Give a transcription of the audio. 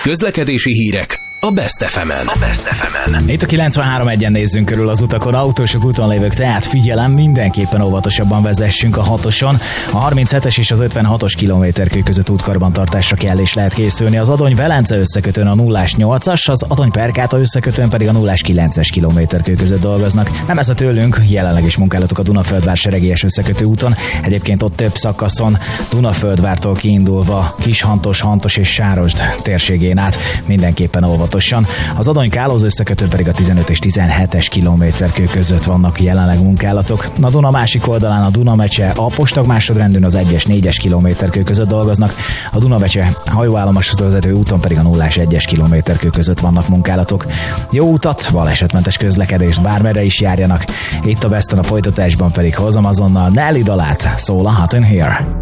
Közlekedési hírek a Best FM-en. Itt a 93.1-en nézzünk körül az utakon, autósok úton lévők, tehát figyelem, mindenképpen óvatosabban vezessünk a 6-oson. A 37-es és az 56-os kilométerkő között útkarbantartásra kell és lehet készülni. Az Adony-Velence összekötőn a 0-8-as, az Adony-Perkáta összekötőn pedig a 0-9-es kilométerkő között dolgoznak. Nem ez a tőlünk, jelenleg is munkálatok a Dunaföldvár-Seregélyes összekötő úton. Egyébként ott több szakaszon Dunaföldvártól kiindulva Kishantos, Hantos és Sárosd térségén át mindenképpen óvatosan. Az Adony-Kálóz összekötő pedig a 15 és 17-es kilométerkő között vannak jelenleg munkálatok. A Duna másik oldalán a Dunamecse a Postag másodrendűn az 1-es 4-es kilométerkő között dolgoznak, a Dunamecse hajóállomáshoz vezető úton pedig a 0-1-es kilométerkő között vannak munkálatok. Jó utat, balesetmentes közlekedést bármerre is járjanak. Itt a Beston, a folytatásban pedig hozom azonnal Nelly dalát, szól a Hot in Here.